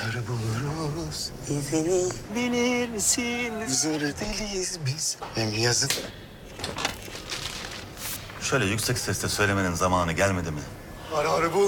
arar buluruz izini. Bilirsin zır deliyiz biz. Hem yazın. Şöyle yüksek sesle söylemenin zamanı gelmedi mi? Arar buluruz.